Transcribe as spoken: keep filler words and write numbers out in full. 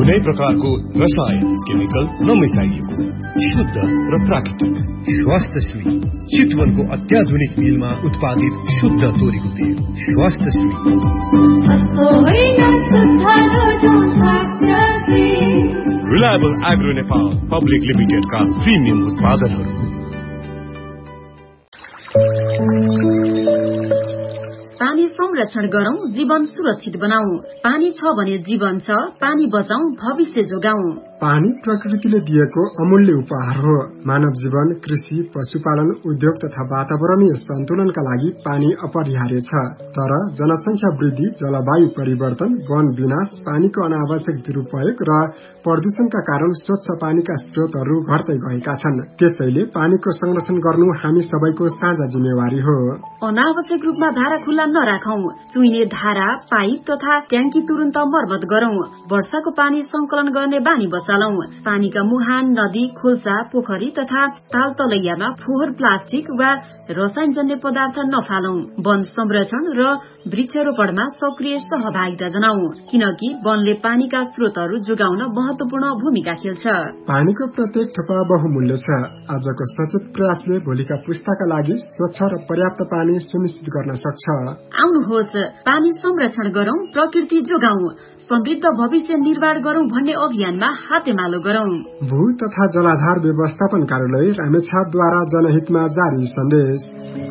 कुनै प्रकारको रसायन केमिकल नमिसाइएको शुद्ध र प्राकृतिक स्वास्थ्यश्री चितवनको अत्याधुनिक मिलमा उत्पादित शुद्ध तोरीको तेल स्वास्थ्यश्री। रिलायबल एग्रो नेपाल पब्लिक लिमिटेडका प्रिमियम उत्पादनहरू। पानी संरक्षण गरौं, जीवन सुरक्षित बनाऊ। पानी छ भने जीवन छ, पानी बचाऊ, भविष्य जोगाऊ। पानी प्रकृतिले दिएको अमूल्य उपहार हो। मानव जीवन, कृषि, पशुपालन, उद्योग तथा वातावरणीय सन्तुलनका लागि पानी अपरिहार्य छ। तर जनसंख्या वृद्धि, जलवायु परिवर्तन, वन विनाश, पानीको अनावश्यक दुरूपयोग र प्रदूषणका कारण स्वच्छ पानीका स्रोतहरू घट्दै गएका छन्। त्यसैले पानीको संरक्षण गर्नु हामी सबैको साझा जिम्मेवारी हो। अनावश्यक रूपमा धारा खुल्ला नराखौं। चुइने धारा, पाइप तथा ट्याङ्की तुरन्त मर्मत गरौं। वर्षाको पानी संकलन गर्ने बानी बसालौं। पानीका मुहान, नदी, खोल्सा, पोखरी तथा ताल तलैयामा फोहोर, प्लास्टिक वा रसायनजन्य पदार्थ नफालौं। वन संरक्षण र वृक्षारोपणमा सक्रिय सहभागिता जनाऊ, किनकि वनले पानीका स्रोतहरू जोगाउन महत्वपूर्ण भूमिका खेल्छ। पानीको प्रत्येक थोपा बहुमूल्य छ। आजको सचेत प्रयासले भोलिका पुस्ताका लागि स्वच्छ र पर्याप्त पानी सुनिश्चित गर्न सक्छ। आउनुहोस्, पानी संरक्षण गरौं, प्रकृति जोगाऊ, समृद्ध भविष्य निर्माण गरौं भन्ने अभियानमा हातेमालो गरौं। भू तथा जलाधार व्यवस्थापन कार्यालय रामेछापद्वारा जनहितमा जारी सन्देश।